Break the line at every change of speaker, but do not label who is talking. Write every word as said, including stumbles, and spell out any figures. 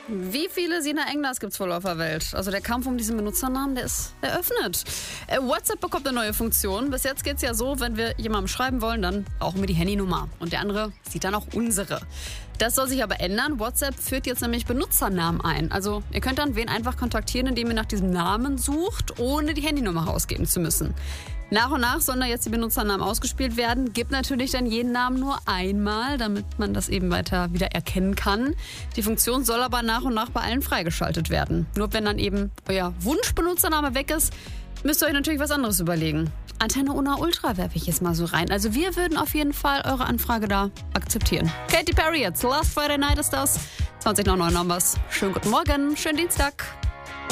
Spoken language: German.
Wie viele Sina Englers gibt es wohl auf der Welt? Also der Kampf um diesen Benutzernamen, der ist eröffnet. Äh, WhatsApp bekommt eine neue Funktion. Bis jetzt geht es ja so, wenn wir jemandem schreiben wollen, dann brauchen wir die Handynummer. Und der andere sieht dann auch unsere. Das soll sich aber ändern. WhatsApp führt jetzt nämlich Benutzernamen ein. Also ihr könnt dann wen einfach kontaktieren, indem ihr nach diesem Namen sucht, ohne die Handynummer rausgeben zu müssen. Nach und nach sollen da jetzt die Benutzernamen ausgespielt werden. Gibt natürlich dann jeden Namen nur einmal, damit man das eben weiter wieder erkennen kann. Die Funktion soll aber nach und nach bei allen freigeschaltet werden. Nur wenn dann eben euer Wunschbenutzername weg ist, müsst ihr euch natürlich was anderes überlegen. Antenne Una Ultra werfe ich jetzt mal so rein. Also wir würden auf jeden Fall eure Anfrage da akzeptieren. Katy Perry jetzt, Last Friday Night ist das. zwanzig nach neun haben wir's. Schönen guten Morgen, schönen Dienstag.